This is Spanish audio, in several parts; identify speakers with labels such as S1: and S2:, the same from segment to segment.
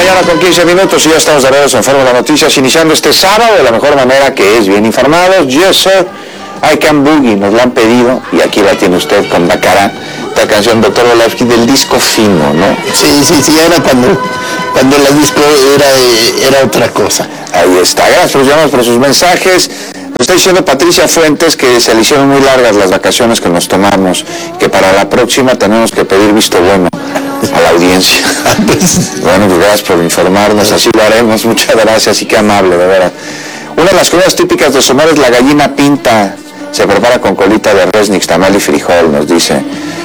S1: mañana con 15 minutos y ya estamos de regreso en Fórmula Noticias, iniciando este sábado de la mejor manera, que es bien informados. Yes, sir, I Can Boogie, nos la han pedido y aquí la tiene usted con Baccarat, esta canción Dr. Volafsky del disco fino, ¿no?
S2: Sí, era cuando la disco era otra cosa.
S1: Ahí está, gracias por sus mensajes. Nos está diciendo Patricia Fuentes que se le hicieron muy largas las vacaciones que nos tomamos, que para la próxima tenemos que pedir visto bueno a la audiencia. Bueno, pues gracias por informarnos, así lo haremos, muchas gracias y qué amable, de verdad. Una de las comidas típicas de Sonora es la gallina pinta, se prepara con colita de res, nixtamal y frijol, nos dice.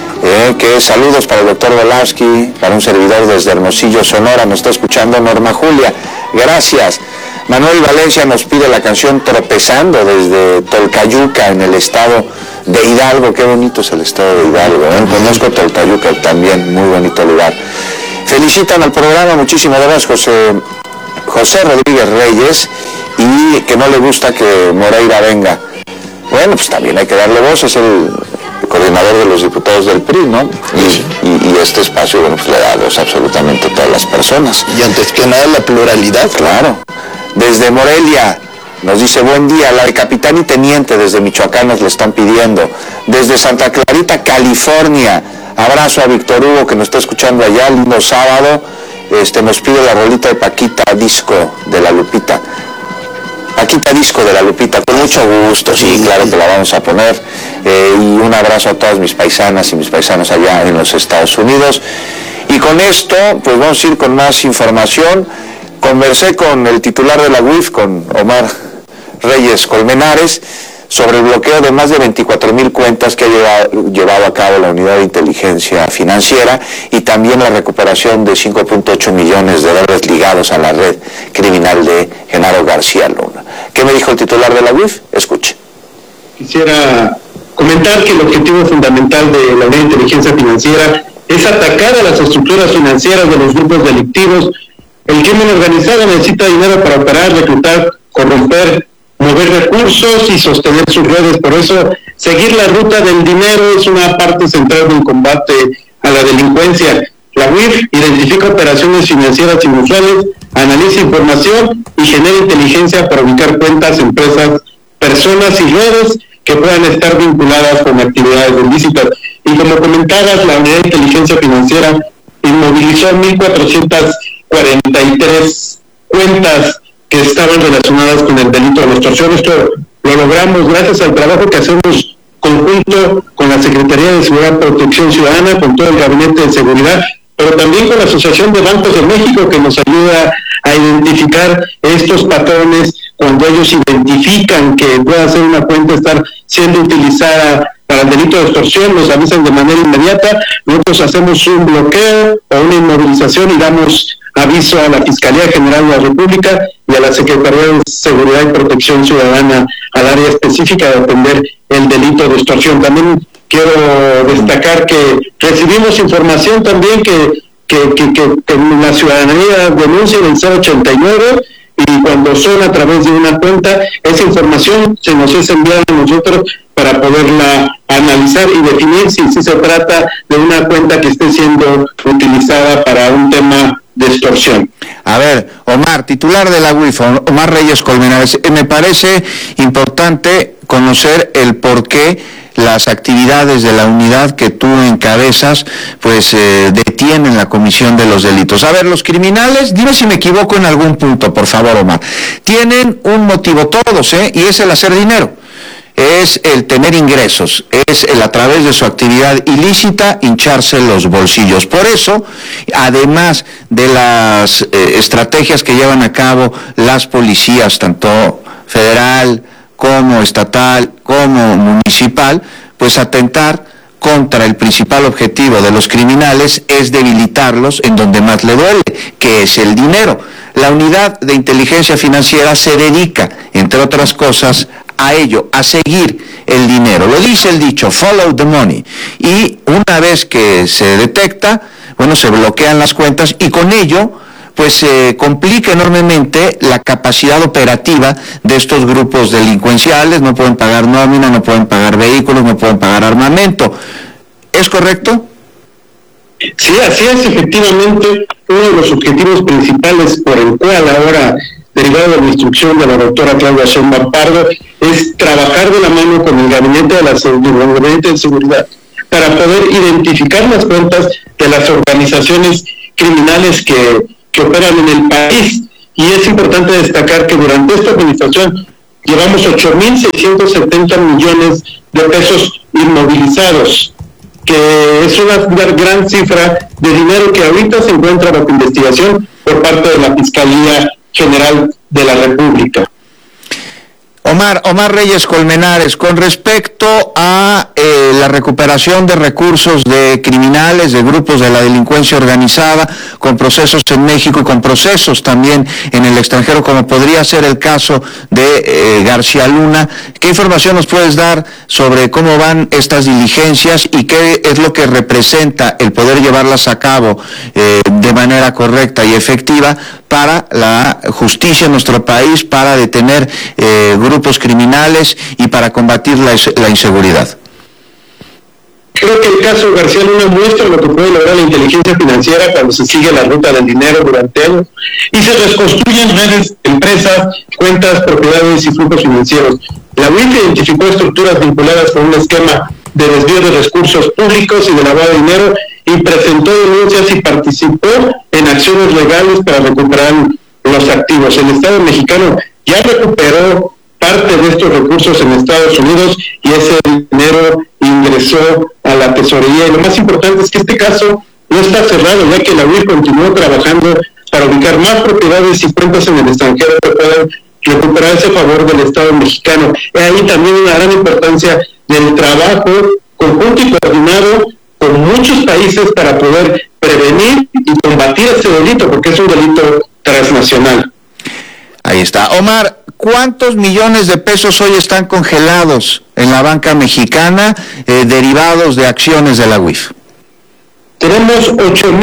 S1: Que saludos para el doctor Volafsky, para un servidor desde Hermosillo, Sonora, nos está escuchando Norma Julia, gracias. Manuel Valencia nos pide la canción Tropezando desde Tolcayuca, en el estado de Hidalgo. Qué bonito es el estado de Hidalgo, ¿eh? Conozco Tolcayuca también, muy bonito lugar. Felicitan al programa, muchísimas gracias, José Rodríguez Reyes, y que no le gusta que Moreira venga. Bueno, pues también hay que darle voz, es el coordinador de los diputados del PRI, ¿no? Y este espacio, bueno, pues le da voz absolutamente a todas las personas.
S2: Y antes que nada, la pluralidad.
S1: Claro. Desde Morelia, nos dice buen día, la de capitán y teniente desde Michoacán nos lo están pidiendo. Desde Santa Clarita, California, abrazo a Víctor Hugo que nos está escuchando allá, lindo sábado. Nos pide la rolita de Paquita Disco de la Lupita. Paquita Disco de la Lupita, con mucho gusto, sí, claro que la vamos a poner. Y un abrazo a todas mis paisanas y mis paisanos allá en los Estados Unidos. Y con esto, pues vamos a ir con más información. Conversé con el titular de la UIF, con Omar Reyes Colmenares, sobre el bloqueo de más de 24,000 cuentas que ha llevado a cabo la Unidad de Inteligencia Financiera y también la recuperación de 5.8 millones de dólares ligados a la red criminal de Genaro García Luna. ¿Qué me dijo el titular de la UIF? Escuche.
S3: Quisiera comentar que el objetivo fundamental de la Unidad de Inteligencia Financiera es atacar a las estructuras financieras de los grupos delictivos. El crimen organizado necesita dinero para operar, reclutar, corromper, mover recursos y sostener sus redes. Por eso, seguir la ruta del dinero es una parte central del combate a la delincuencia. La UIF identifica operaciones financieras inusuales, analiza información y genera inteligencia para ubicar cuentas, empresas, personas y redes que puedan estar vinculadas con actividades ilícitas. Y como comentabas, la Unidad de Inteligencia Financiera inmovilizó 1,443 cuentas que estaban relacionadas con el delito de la extorsión. Esto lo logramos gracias al trabajo que hacemos conjunto con la Secretaría de Seguridad y Protección Ciudadana, con todo el Gabinete de Seguridad, pero también con la Asociación de Bancos de México, que nos ayuda a identificar estos patrones cuando ellos identifican que pueda ser una cuenta estar siendo utilizada para el delito de extorsión, nos avisan de manera inmediata. Nosotros hacemos un bloqueo o una inmovilización y damos aviso a la Fiscalía General de la República y a la Secretaría de Seguridad y Protección Ciudadana, al área específica de atender el delito de extorsión. También quiero destacar que recibimos información también que la ciudadanía denuncia en el 089, y cuando son a través de una cuenta, esa información se nos es enviada a nosotros para poderla analizar y definir si se trata de una cuenta que esté siendo utilizada para un tema de extorsión.
S1: A ver, Omar, titular de la UIF, Omar Reyes Colmenares, me parece importante conocer el por qué las actividades de la unidad que tú encabezas, pues detienen la comisión de los delitos. A ver, los criminales, dime si me equivoco en algún punto, por favor, Omar, tienen un motivo todos, y es el hacer dinero. Es el tener ingresos, es el a través de su actividad ilícita hincharse los bolsillos. Por eso, además de las estrategias que llevan a cabo las policías, tanto federal como estatal como municipal, pues atentar contra el principal objetivo de los criminales es debilitarlos en donde más le duele, que es el dinero. La Unidad de Inteligencia Financiera se dedica, entre otras cosas, a ello, a seguir el dinero. Lo dice el dicho, follow the money. Y una vez que se detecta, bueno, se bloquean las cuentas y con ello, pues se complica enormemente la capacidad operativa de estos grupos delincuenciales. No pueden pagar nómina, no pueden pagar vehículos, no pueden pagar armamento. ¿Es correcto?
S3: Sí, así es, efectivamente. uno de los objetivos principales por el cual ahora, derivado de la instrucción de la doctora Claudia Sheinbaum Pardo, es trabajar de la mano con el Gabinete de Seguridad para poder identificar las cuentas de las organizaciones criminales que operan en el país. Y es importante destacar que durante esta administración llevamos 8.670 millones de pesos inmovilizados, que es una gran cifra de dinero que ahorita se encuentra bajo investigación por parte de la Fiscalía General de la República.
S1: Omar Reyes Colmenares, con respecto a la recuperación de recursos de criminales, de grupos de la delincuencia organizada, con procesos en México y con procesos también en el extranjero, como podría ser el caso de García Luna, ¿qué información nos puedes dar sobre cómo van estas diligencias y qué es lo que representa el poder llevarlas a cabo de manera correcta y efectiva para la justicia en nuestro país, para detener grupos criminales y para combatir la inseguridad?
S3: Creo que el caso García Luna muestra lo que puede lograr la inteligencia financiera cuando se sigue la ruta del dinero durante años y se reconstruyen redes, empresas, cuentas, propiedades y flujos financieros. La UIF identificó estructuras vinculadas con un esquema de desvío de recursos públicos y de lavado de dinero y presentó denuncias y participó en acciones legales para recuperar los activos. El Estado mexicano ya recuperó parte de estos recursos en Estados Unidos y ese dinero ingresó a la tesorería. Y lo más importante es que este caso no está cerrado, ya que la UIF continuó trabajando para ubicar más propiedades y cuentas en el extranjero que puedan recuperarse a favor del Estado mexicano. Y ahí también una gran importancia del trabajo conjunto y coordinado con muchos países para poder prevenir y combatir este delito, porque es un delito transnacional.
S1: Ahí está. Omar, ¿cuántos millones de pesos hoy están congelados en la banca mexicana derivados de acciones de la UIF?
S3: Tenemos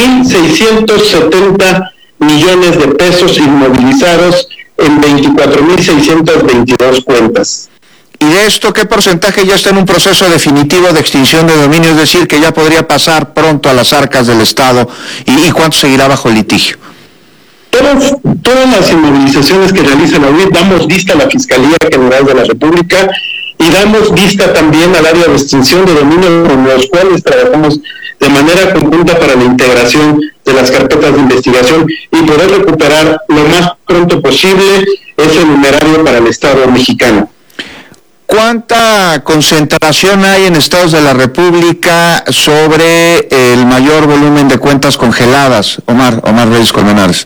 S3: 8.670 millones de pesos inmovilizados en 24.622 cuentas.
S1: ¿Y de esto qué porcentaje ya está en un proceso definitivo de extinción de dominio? Es decir, que ya podría pasar pronto a las arcas del Estado, ¿y cuánto seguirá bajo litigio?
S3: Todas las inmovilizaciones que realiza la UIF damos vista a la Fiscalía General de la República y damos vista también al área de extinción de dominio, con los cuales trabajamos de manera conjunta para la integración de las carpetas de investigación y poder recuperar lo más pronto posible ese numerario para el Estado mexicano.
S1: ¿Cuánta concentración hay en estados de la República sobre el mayor volumen de cuentas congeladas, Omar Reyes Colmenares?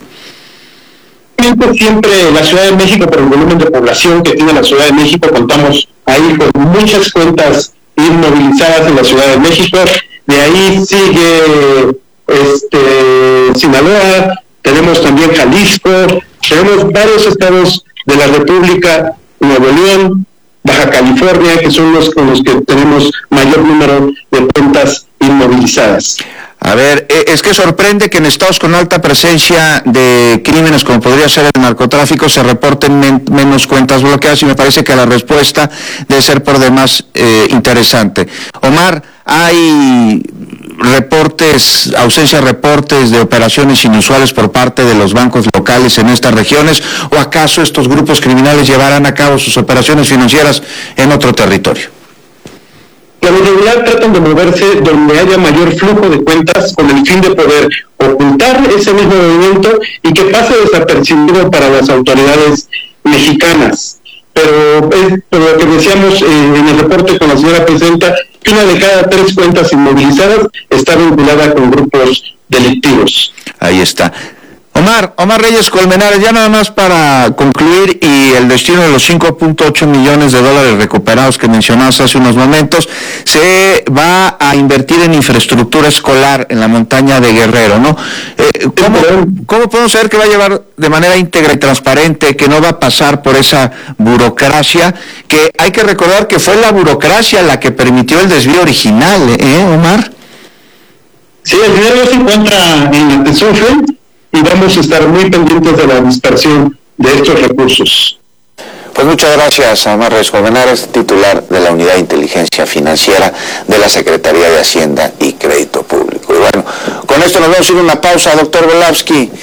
S3: Siempre la Ciudad de México, por el volumen de población que tiene la Ciudad de México, contamos ahí con muchas cuentas inmovilizadas en la Ciudad de México. De ahí sigue Sinaloa, tenemos también Jalisco, tenemos varios estados de la República, Nuevo León, Baja California, que son los con los que tenemos mayor número de cuentas inmovilizadas.
S1: A ver, es que sorprende que en estados con alta presencia de crímenes, como podría ser el narcotráfico, se reporten menos cuentas bloqueadas, y me parece que la respuesta debe ser por demás interesante. Omar, ¿hay ausencia de reportes de operaciones inusuales por parte de los bancos locales en estas regiones, o acaso estos grupos criminales llevarán a cabo sus operaciones financieras en otro territorio?
S3: Por lo regular tratan de moverse donde haya mayor flujo de cuentas con el fin de poder ocultar ese mismo movimiento y que pase desapercibido para las autoridades mexicanas. Pero por lo que decíamos en el reporte con la señora presidenta, que una de cada 3 cuentas inmovilizadas está vinculada con grupos delictivos.
S1: Ahí está. Omar Reyes Colmenares, ya nada más para concluir, y el destino de los 5.8 millones de dólares recuperados que mencionaste hace unos momentos, se va a invertir en infraestructura escolar en la montaña de Guerrero, ¿no? ¿Cómo podemos saber que va a llevar de manera íntegra y transparente, que no va a pasar por esa burocracia, que hay que recordar que fue la burocracia la que permitió el desvío original, Omar?
S3: Sí, el dinero se encuentra en el Tesoro y vamos a estar muy pendientes de la dispersión de estos recursos.
S1: Pues muchas gracias a Omar Reyes Colmenares, titular de la Unidad de Inteligencia Financiera de la Secretaría de Hacienda y Crédito Público. Y bueno, Con esto nos vamos a ir a una pausa, doctor Volavsky.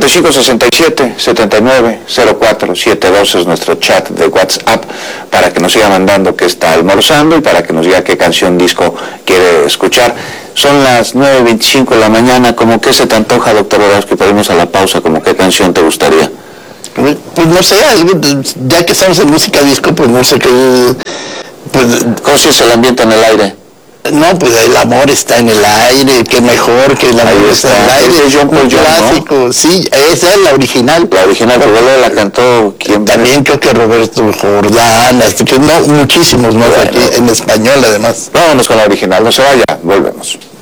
S1: 5567-790472 es nuestro chat de WhatsApp para que nos siga mandando qué está almorzando y para que nos diga qué canción disco quiere escuchar. Son las 9:25 de la mañana. ¿Cómo que se te antoja, doctor Volavsky? Pedimos a la pausa, ¿cómo qué canción te gustaría?
S2: Pues no sé, ya que estamos en música disco, pues no sé qué... Pues,
S1: ¿cómo si es el ambiente en el aire?
S2: No, pues el amor está en el aire, qué mejor que el amor está en el aire.
S1: Es John Paul Jones,
S2: clásico, ¿no? Sí, esa es la original.
S1: La original, pero luego la cantó ¿quién?
S2: También creo que Roberto Jordán, muchísimos, ¿no? Bueno, aquí en español además.
S1: Vámonos con la original, no se vaya, volvemos.